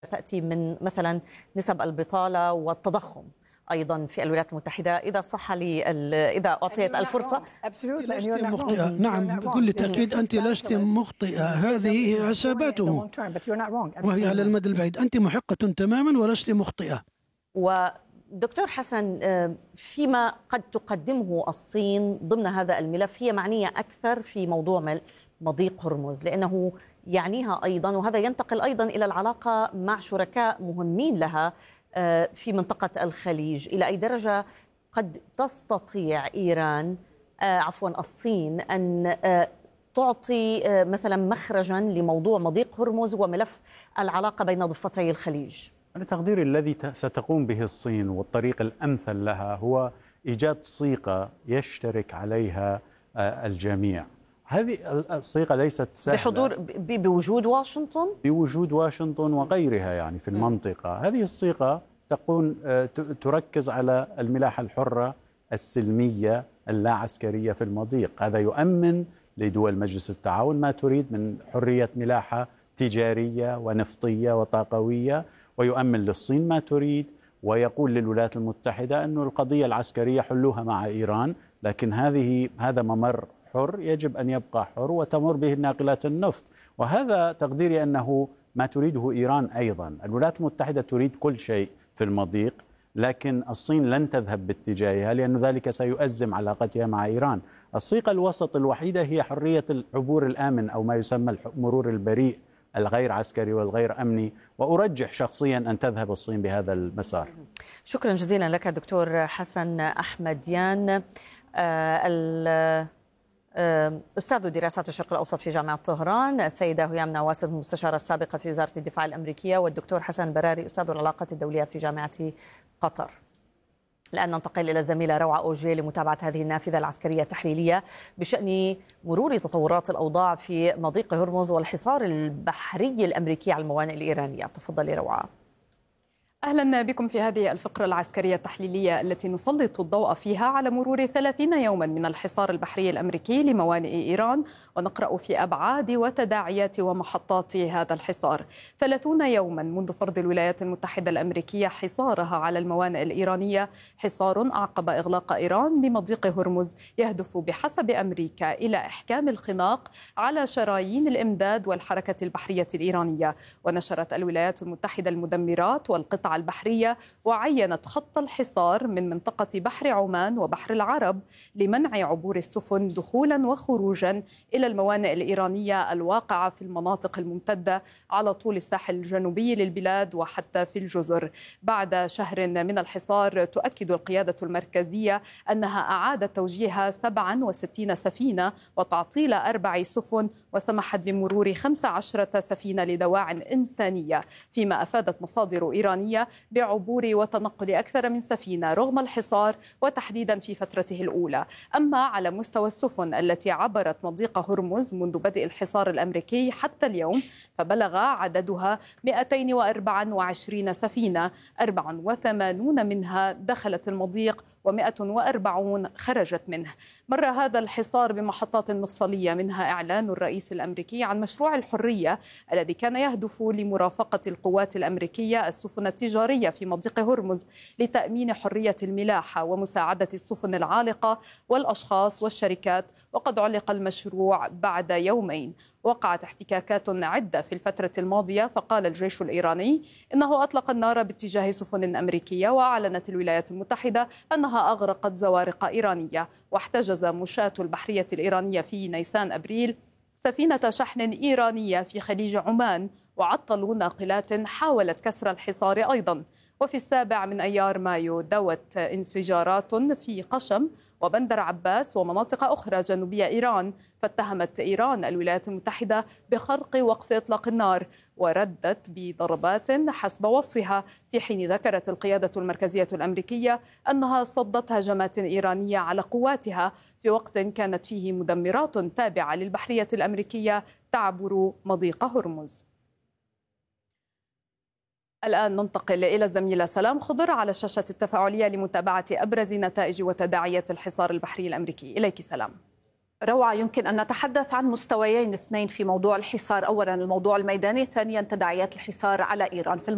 تأتي من مثلا نسب البطالة والتضخم أيضا في الولايات المتحدة، إذا صح لي إذا أعطيت الفرصة. لست مخطئة. نعم، بكل تأكيد أنت لست مخطئة، هذه حساباته وهي على المدى البعيد. أنت محقة تماما ولست مخطئة. ودكتور حسن، فيما قد تقدمه الصين ضمن هذا الملف، هي معنية أكثر في موضوع مضيق هرمز، لأنه يعنيها أيضا، وهذا ينتقل أيضا إلى العلاقة مع شركاء مهمين لها في منطقة الخليج. إلى أي درجة قد تستطيع الصين أن تعطي مثلا مخرجا لموضوع مضيق هرمز وملف العلاقة بين ضفتي الخليج؟ أنا تقديري الذي ستقوم به الصين والطريق الأمثل لها هو إيجاد صيغة يشترك عليها الجميع. هذه الصيغة ليست سهلة بوجود واشنطن؟ بوجود واشنطن وغيرها يعني في المنطقة. هذه الصيغة تركز على الملاحة الحرة السلمية اللا عسكرية في المضيق. هذا يؤمن لدول مجلس التعاون ما تريد من حرية ملاحة تجارية ونفطية وطاقوية، ويؤمن للصين ما تريد، ويقول للولايات المتحدة أن القضية العسكرية حلوها مع إيران، لكن هذا ممر حر يجب أن يبقى حر وتمر به ناقلات النفط. وهذا تقديري أنه ما تريده إيران أيضا. الولايات المتحدة تريد كل شيء في المضيق، لكن الصين لن تذهب باتجاهها لأن ذلك سيؤزم علاقتها مع إيران. الصيغة الوسط الوحيدة هي حرية العبور الآمن أو ما يسمى المرور البريء الغير عسكري والغير أمني، وأرجح شخصيا أن تذهب الصين بهذا المسار. شكرا جزيلا لك دكتور حسن أحمديان، أستاذ دراسات الشرق الأوسط في جامعة طهران، السيدة هيام نواس المستشارة السابقة في وزارة الدفاع الأمريكية، والدكتور حسن براري أستاذ العلاقات الدولية في جامعة قطر. الآن ننتقل إلى الزميلة روعة أوجي لمتابعة هذه النافذة العسكرية التحليلية بشأن مرور تطورات الأوضاع في مضيق هرمز والحصار البحري الأمريكي على الموانئ الإيرانية. تفضلي روعة. أهلا بكم في هذه الفقرة العسكرية التحليلية التي نسلط الضوء فيها على مرور 30 يوما من الحصار البحري الأمريكي لموانئ إيران، ونقرأ في أبعاد وتداعيات ومحطات هذا الحصار. 30 يوما منذ فرض الولايات المتحدة الأمريكية حصارها على الموانئ الإيرانية، حصار أعقب إغلاق إيران لمضيق هرمز يهدف بحسب أمريكا إلى إحكام الخناق على شرايين الإمداد والحركة البحرية الإيرانية. ونشرت الولايات المتحدة المدمرات والقطع البحرية وعينت خط الحصار من منطقة بحر عمان وبحر العرب لمنع عبور السفن دخولا وخروجا إلى الموانئ الإيرانية الواقعة في المناطق الممتدة على طول الساحل الجنوبي للبلاد وحتى في الجزر. بعد شهر من الحصار تؤكد القيادة المركزية أنها أعادت توجيه 67 سفينة وتعطيل 4 سفن، وسمحت بمرور 15 سفينة لدواعٍ إنسانية، فيما أفادت مصادر إيرانية بعبور وتنقل أكثر من سفينة رغم الحصار وتحديدا في فترته الأولى. أما على مستوى السفن التي عبرت مضيق هرمز منذ بدء الحصار الأمريكي حتى اليوم فبلغ عددها 224 سفينة، 84 منها دخلت المضيق و140 خرجت منه. مر هذا الحصار بمحطات مفصلية، منها إعلان الرئيس الأمريكي عن مشروع الحرية الذي كان يهدف لمرافقة القوات الأمريكية السفن التجارية في مضيق هرمز لتأمين حرية الملاحة ومساعدة السفن العالقة والأشخاص والشركات. وقد علق المشروع بعد يومين. وقعت احتكاكات عدة في الفترة الماضية، فقال الجيش الإيراني إنه أطلق النار باتجاه سفن أمريكية، وأعلنت الولايات المتحدة أنها أغرقت زوارق إيرانية. واحتجز مشاة البحرية الإيرانية في نيسان أبريل سفينة شحن إيرانية في خليج عمان، وعطلوا ناقلات حاولت كسر الحصار أيضا. وفي 7 من أيار مايو دوت انفجارات في قشم وبندر عباس ومناطق أخرى جنوبية إيران، فاتهمت إيران الولايات المتحدة بخرق وقف إطلاق النار، وردت بضربات حسب وصفها، في حين ذكرت القيادة المركزية الأمريكية أنها صدت هجمات إيرانية على قواتها في وقت كانت فيه مدمرات تابعة للبحرية الأمريكية تعبر مضيق هرمز. الآن ننتقل إلى الزميلة سلام خضر على الشاشة التفاعلية لمتابعة أبرز نتائج وتداعيات الحصار البحري الأمريكي. إليك سلام. روعة، يمكن أن نتحدث عن مستويين اثنين في موضوع الحصار. أولا الموضوع الميداني، ثانيا تداعيات الحصار على إيران. في